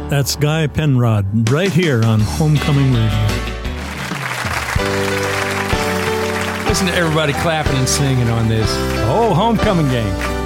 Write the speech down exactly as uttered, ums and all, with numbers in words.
That's Guy Penrod, right here on Homecoming Radio. Listen to everybody clapping and singing on this whole homecoming game.